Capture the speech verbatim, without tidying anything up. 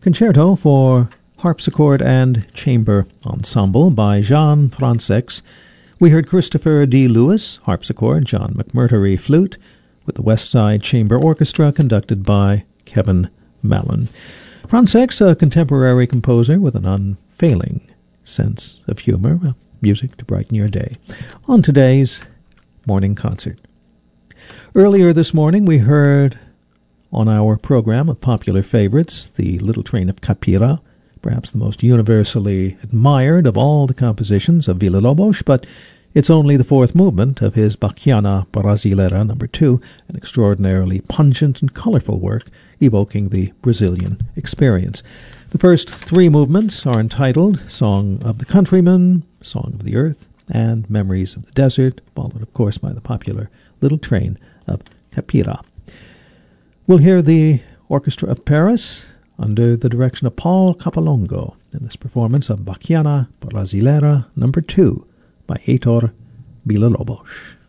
Concerto for Harpsichord and Chamber Ensemble by Jean Fransex. We heard Christopher D. Lewis, harpsichord, John McMurtry, flute, with the West Side Chamber Orchestra conducted by Kevin Mallon. Fransex, a contemporary composer with an unfailing sense of humor, well, music to brighten your day. On today's morning concert. Earlier this morning we heard on our program of popular favorites, the Little Train of Capira, perhaps the most universally admired of all the compositions of Villa-Lobos, but it's only the fourth movement of his Bachiana Brasileira number two, an extraordinarily pungent and colorful work evoking the Brazilian experience. The first three movements are entitled Song of the Countryman, Song of the Earth, and Memories of the Desert, followed, of course, by the popular Little Train of Capira. We'll hear the Orchestra of Paris under the direction of Paul Capolongo in this performance of Bachiana Brasileira number two by Heitor Villa-Lobos.